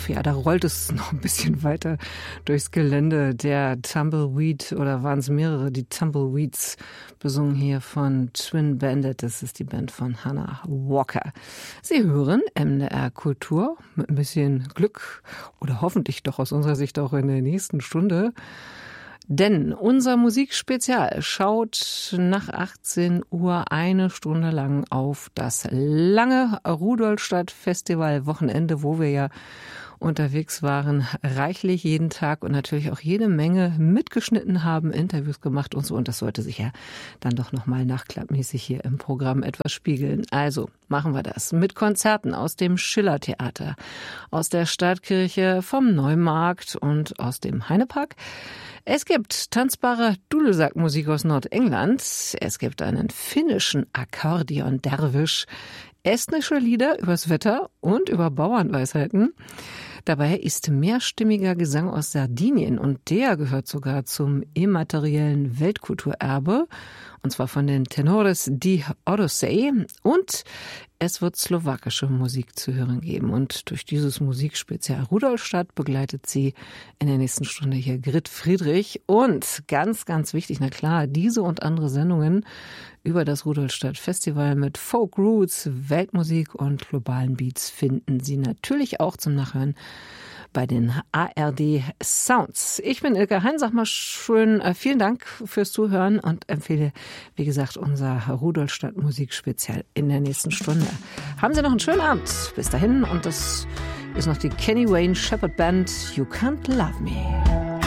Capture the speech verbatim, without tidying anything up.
auf. Ja, da rollt es noch ein bisschen weiter durchs Gelände. Der Tumbleweed, oder waren es mehrere, die Tumbleweeds, besungen hier von Twin Bandit. Das ist die Band von Hannah Walker. Sie hören M D R Kultur mit ein bisschen Glück oder hoffentlich doch aus unserer Sicht auch in der nächsten Stunde. Denn unser Musikspezial schaut nach achtzehn Uhr eine Stunde lang auf das lange Rudolstadt-Festival-Wochenende, wo wir ja unterwegs waren, reichlich jeden Tag und natürlich auch jede Menge mitgeschnitten haben, Interviews gemacht und so. Und das sollte sich ja dann doch nochmal nachklappmäßig hier im Programm etwas spiegeln. Also machen wir das mit Konzerten aus dem Schillertheater, aus der Stadtkirche, vom Neumarkt und aus dem Heinepark. Es gibt tanzbare Dudelsackmusik aus Nordengland. Es gibt einen finnischen Akkordeon-Derwisch, estnische Lieder übers Wetter und über Bauernweisheiten. Dabei ist mehrstimmiger Gesang aus Sardinien und der gehört sogar zum immateriellen Weltkulturerbe, und zwar von den Tenores di Odyssey, und es wird slowakische Musik zu hören geben. Und durch dieses Musikspezial Rudolstadt begleitet sie in der nächsten Stunde hier Grit Friedrich. Und ganz, ganz wichtig, na klar, diese und andere Sendungen über das Rudolstadt Festival mit Folk Roots, Weltmusik und globalen Beats finden Sie natürlich auch zum Nachhören bei den A R D Sounds. Ich bin Ilka Hein, sag mal schön äh, vielen Dank fürs Zuhören und empfehle, wie gesagt, unser Rudolstadt Musikspezial in der nächsten Stunde. Haben Sie noch einen schönen Abend. Bis dahin, und das ist noch die Kenny Wayne Shepherd Band, You Can't Love Me.